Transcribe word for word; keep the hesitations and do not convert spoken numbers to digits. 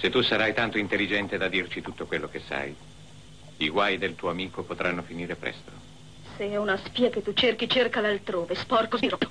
Se tu sarai tanto intelligente da dirci tutto quello che sai, i guai del tuo amico potranno finire presto. Se è una spia che tu cerchi, cercala altrove, sporco sbirro.